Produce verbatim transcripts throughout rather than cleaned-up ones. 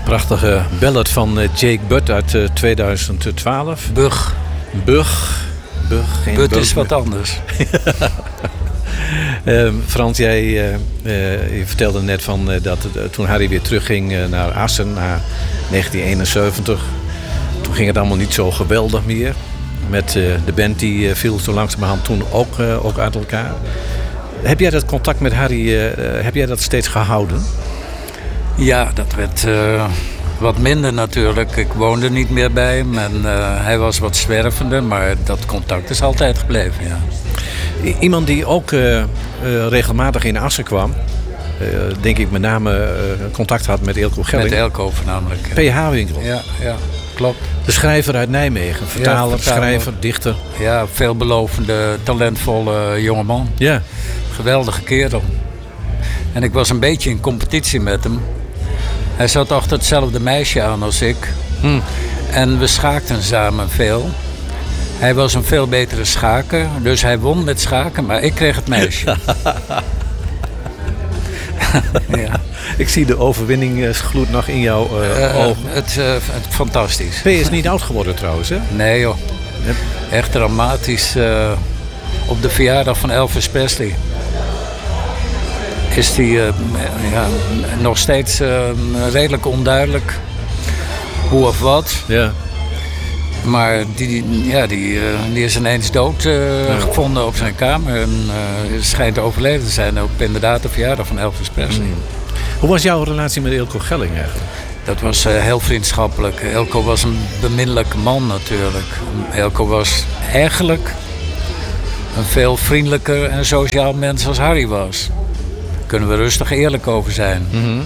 Prachtige ballad van Jake Butt uit uh, tweeduizend twaalf. Bug. Bug. Bug. Geen Butt bug is wat anders. uh, Frans, jij uh, uh, je vertelde net van, uh, dat uh, toen Harry weer terugging uh, naar Assen, naar negentien eenenzeventig. Toen ging het allemaal niet zo geweldig meer. Met uh, de band die uh, viel zo langzamerhand toen ook, uh, ook uit elkaar. Heb jij dat contact met Harry, uh, heb jij dat steeds gehouden? Ja, dat werd uh, wat minder natuurlijk. Ik woonde niet meer bij hem en uh, hij was wat zwervender, maar dat contact is altijd gebleven, ja. I- iemand die ook uh, uh, regelmatig in Assen kwam, uh, denk ik met name uh, contact had met Eelco Gelling. Met Eelco voornamelijk. P H-winkel. Ja, ja, klopt. De schrijver uit Nijmegen. Vertaler, ja, vertaler, schrijver, dichter. Ja, veelbelovende, talentvolle jongeman. Ja. Geweldige kerel. En ik was een beetje in competitie met hem. Hij zat achter hetzelfde meisje aan als ik. Hm. En we schaakten samen veel. Hij was een veel betere schaker. Dus hij won met schaken, maar ik kreeg het meisje. Ja. Ik zie de overwinningsgloed nog in jouw uh, uh, ogen. Het, uh, het fantastisch. Ben je is niet oud geworden trouwens, hè? Nee joh. Echt dramatisch. Uh, op de verjaardag van Elvis Presley is die uh, ja, nog steeds uh, redelijk onduidelijk hoe of wat. Ja. Maar die, ja, die, uh, die is ineens dood uh, ja. gevonden op zijn kamer. En uh, schijnt overleden te zijn op inderdaad de verjaardag van Elvis Presley. Mm. Hoe was jouw relatie met Eelco Gelling eigenlijk? Dat was uh, heel vriendschappelijk. Eelco was een beminnelijke man natuurlijk. Eelco was eigenlijk een veel vriendelijker en sociaal mens als Harry was. Daar kunnen we rustig eerlijk over zijn. Mm-hmm.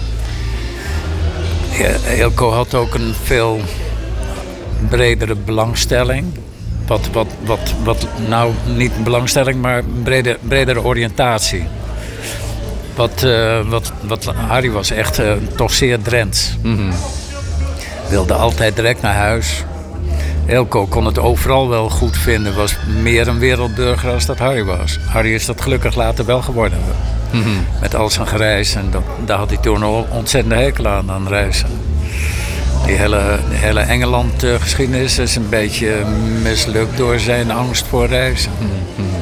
Ja, Eelco had ook een veel bredere belangstelling. Wat, wat, wat, wat nou niet belangstelling, maar een brede, bredere oriëntatie. Wat, uh, wat, wat Harry was echt uh, toch zeer Drents. Mm-hmm. Wilde altijd direct naar huis. Eelco kon het overal wel goed vinden. Was meer een wereldburger als dat Harry was. Harry is dat gelukkig later wel geworden. Mm-hmm. Met al zijn gereis. En dat, daar had hij toen een ontzettende hekel aan, aan reizen. Die hele, die hele Engeland-geschiedenis is een beetje mislukt door zijn angst voor reizen. Mm-hmm.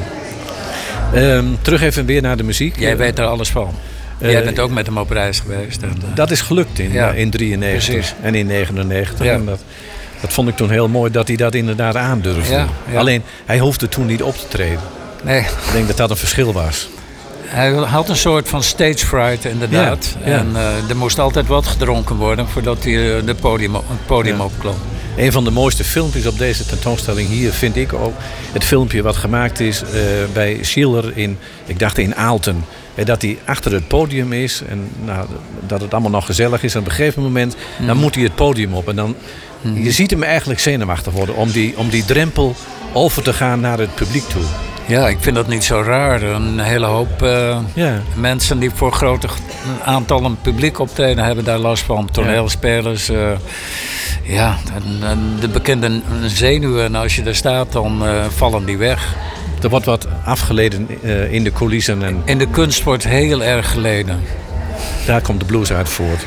Um, terug even weer naar de muziek. Jij weet er alles van. Uh, Jij bent ook met hem op reis geweest. En, uh, dat is gelukt in ja, in drieënnegentig precies. En in negenennegentig. Ja. En dat, dat vond ik toen heel mooi dat hij dat inderdaad aandurfde. Ja, ja. Alleen, hij hoefde toen niet op te treden. Nee. Ik denk dat dat een verschil was. Hij had een soort van stage fright inderdaad. Ja, ja. En uh, er moest altijd wat gedronken worden voordat hij uh, de podium, het podium ja. opklom. Een van de mooiste filmpjes op deze tentoonstelling hier vind ik ook het filmpje wat gemaakt is uh, bij Schiller in, ik dacht in Aalten. En dat hij achter het podium is en nou, dat het allemaal nog gezellig is. En op een gegeven moment mm. dan moet hij het podium op. En dan, mm. je ziet hem eigenlijk zenuwachtig worden om die, om die drempel over te gaan naar het publiek toe. Ja, ik vind dat niet zo raar. Een hele hoop uh, ja. mensen die voor grote aantallen publiek optreden hebben daar last van. Toneelspelers. Uh, ja, en, en de bekende zenuwen. Als je er staat, dan uh, vallen die weg. Er wordt wat afgeleden uh, in de coulissen. En in de kunst wordt heel erg geleden. Daar komt de blues uit voort.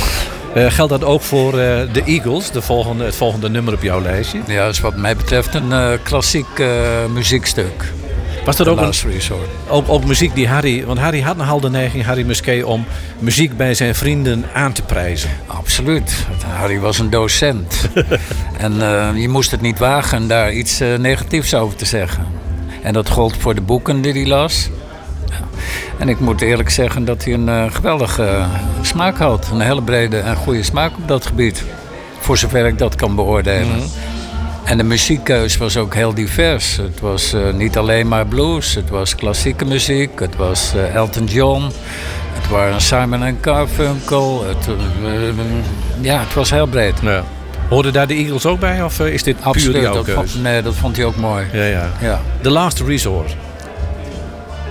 Uh, geldt dat ook voor uh, de Eagles, de volgende, het volgende nummer op jouw lijstje? Ja, dat is wat mij betreft een uh, klassiek uh, muziekstuk. Was dat ook, een, resort. ook, ook muziek die Harry... Want Harry had nogal de neiging, Harry Musquet, om muziek bij zijn vrienden aan te prijzen. Absoluut. Harry was een docent. En uh, je moest het niet wagen daar iets uh, negatiefs over te zeggen. En dat gold voor de boeken die hij las. Ja. En ik moet eerlijk zeggen dat hij een uh, geweldige uh, smaak had. Een hele brede en goede smaak op dat gebied. Voor zover ik dat kan beoordelen. Mm-hmm. En de muziekkeus was ook heel divers. Het was uh, niet alleen maar blues. Het was klassieke muziek. Het was uh, Elton John. Het waren Simon en Garfunkel. Het, uh, uh, ja, het was heel breed. Ja. Hoorden daar de Eagles ook bij? Of uh, is dit Absoluut, puur jouw dat keus? Vond, nee, dat vond hij ook mooi. Ja, ja. Ja. The Last Resort.